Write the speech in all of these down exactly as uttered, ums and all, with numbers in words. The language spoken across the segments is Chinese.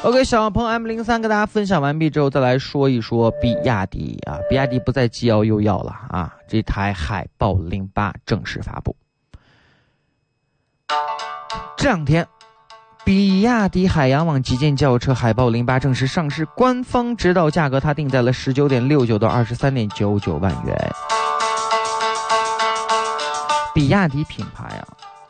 OK， 小鹏 M 零三 跟大家分享完毕之后，再来说一说比亚迪啊，比亚迪不再既要又要了啊，这台海豹零八正式发布。这两天，比亚迪海洋网旗舰轿车海豹零八正式上市，官方指导价格它定在了 十九点六九 到 二十三点九九万元。比亚迪品牌啊，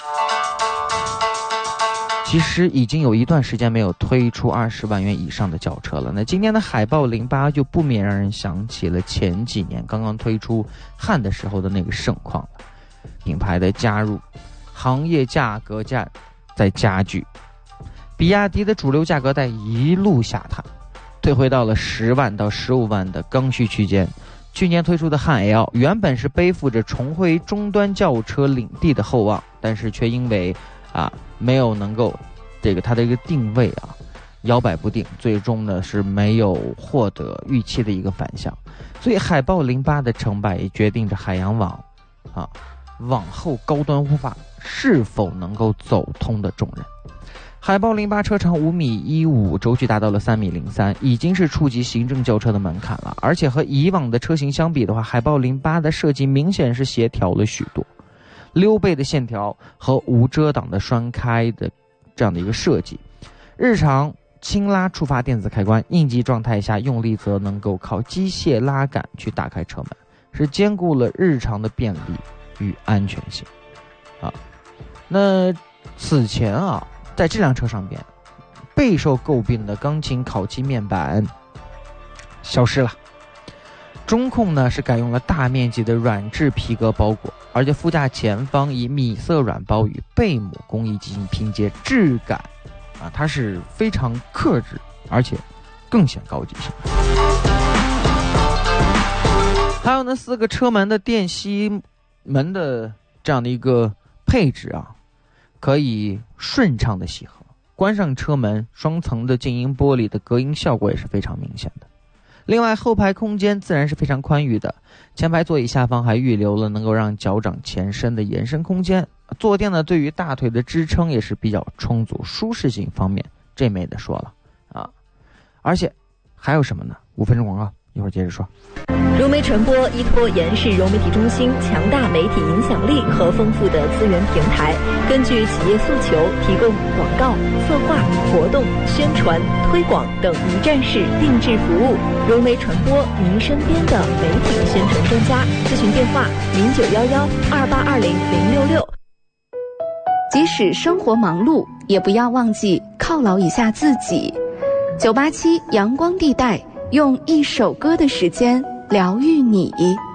其实已经有一段时间没有推出二十万元以上的轿车了。那今年的海豹零八就不免让人想起了前几年刚刚推出汉的时候的那个盛况了。品牌的加入，行业价格战在加剧，比亚迪的主流价格带一路下探，退回到了十万到十五万的刚需区间。去年推出的汉 L 原本是背负着重回终端轿车领地的厚望，但是却因为啊没有能够这个它的一个定位啊摇摆不定，最终呢是没有获得预期的一个反响。所以海豹零八的成败也决定着海洋网啊往后高端无法是否能够走通的重任。海豹零八车长五米一五，轴距达到了三米零三，已经是触及行政轿车的门槛了。而且和以往的车型相比的话，海豹零八的设计明显是协调了许多，溜背的线条和无遮挡的双开的这样的一个设计，日常轻拉触发电子开关，应急状态下用力则能够靠机械拉杆去打开车门，是兼顾了日常的便利与安全性啊。那此前啊在这辆车上边备受诟病的钢琴烤漆面板消失了，中控呢是改用了大面积的软质皮革包裹，而且副驾前方以米色软包与贝母工艺进行拼接，质感啊它是非常克制，而且更显高级性。还有呢四个车门的电吸门的这样的一个配置啊，可以顺畅的吸合，关上车门，双层的静音玻璃的隔音效果也是非常明显的。另外后排空间自然是非常宽裕的，前排座椅下方还预留了能够让脚掌前伸的延伸空间，坐垫呢对于大腿的支撑也是比较充足，舒适性方面这没得说了啊。而且还有什么呢？五分钟广告，一会儿接着说。 融媒传播依托严氏融媒体中心强大媒体影响力和丰富的资源平台，根据企业诉求提供广告、策划、活动、宣传、推广等一站式定制服务。融媒传播，您身边的媒体宣传专家。咨询电话：零九幺幺二八二零零六六。 即使生活忙碌，也不要忘记犒劳一下自己。九八七阳光地带，用一首歌的时间疗愈你，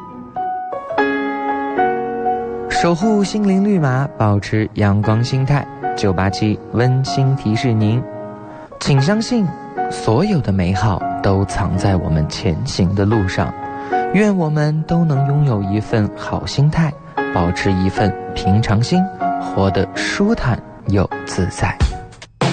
守护心灵绿码，保持阳光心态。九八七温馨提示您，请相信所有的美好都藏在我们前行的路上。愿我们都能拥有一份好心态，保持一份平常心，活得舒坦又自在。